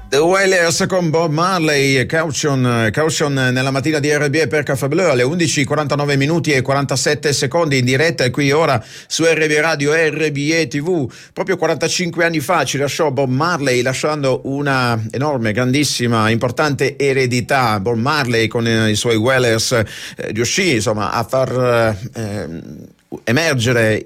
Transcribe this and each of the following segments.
The Wailers con Bob Marley, Caution nella mattina di RBE per Caffè Blu alle 11:49 minuti e 47 secondi in diretta e qui ora su RBE Radio RBE TV. Proprio 45 anni fa ci lasciò Bob Marley, lasciando una enorme, grandissima, importante eredità. Bob Marley con i suoi Wailers riuscì insomma a far emergere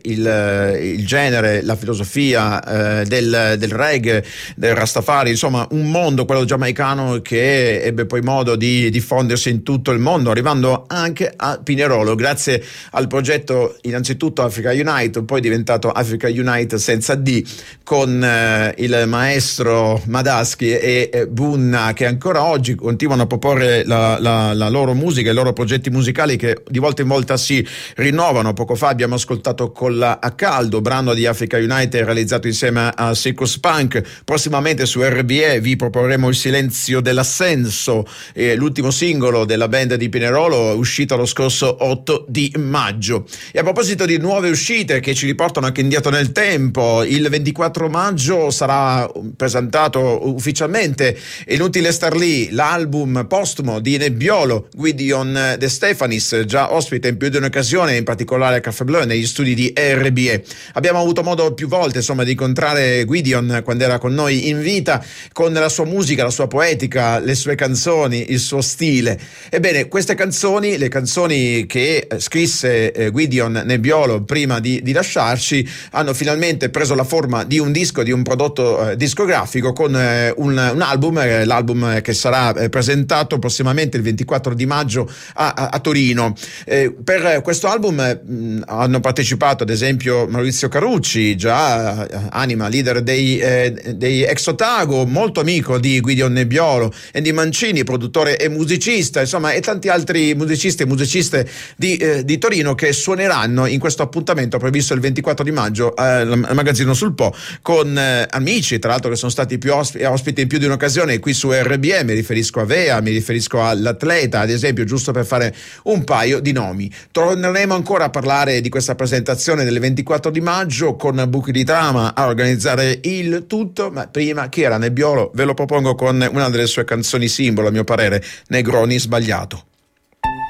il genere, la filosofia del reggae, del Rastafari, insomma un mondo, quello giamaicano, che ebbe poi modo di diffondersi in tutto il mondo, arrivando anche a Pinerolo grazie al progetto innanzitutto Africa Unite, poi diventato Africa Unite senza D, con il maestro Madaschi e Bunna, che ancora oggi continuano a proporre la loro musica, i loro progetti musicali che di volta in volta si rinnovano. Poco fa abbiamo ascoltato Colla a caldo, brano di Africa Unite realizzato insieme a Circus Punk. Prossimamente su RBE vi proporremo Il silenzio dell'assenso, l'ultimo singolo della band di Pinerolo, uscito lo scorso 8 di maggio. E a proposito di nuove uscite che ci riportano anche indietro nel tempo, il 24 maggio sarà presentato ufficialmente, inutile star lì, l'album postumo di Nebbiolo, Gideon De Stefanis, già ospite in più di un'occasione, in particolare a Caffè Blu negli studi di RBE. Abbiamo avuto modo più volte insomma di incontrare Gideon quando era con noi in vita, con la sua musica, la sua poetica, le sue canzoni, il suo stile. Ebbene, queste canzoni, le canzoni che scrisse Gideon Nebbiolo prima di lasciarci, hanno finalmente preso la forma di un disco, di un prodotto discografico, con un album, l'album che sarà presentato prossimamente il 24 di maggio a Torino. Per questo album hanno partecipato ad esempio Maurizio Carucci, già anima, leader dei Ex Otago, molto amico di Gideon Nebbiolo, Andy Mancini, produttore e musicista, insomma, e tanti altri musicisti e musiciste di Torino che suoneranno in questo appuntamento previsto il 24 di maggio al Magazzino sul Po, con amici tra l'altro che sono stati più ospiti in più di un'occasione qui su RBE. Mi riferisco a Vea, mi riferisco all'Atleta, ad esempio, giusto per fare un paio di nomi. Torneremo ancora a parlare di questa presentazione del 24 di maggio con Buchi di Trama a organizzare il tutto, ma prima Chiara Nebbiolo ve lo propongo con una delle sue canzoni simbolo, a mio parere, Negroni sbagliato.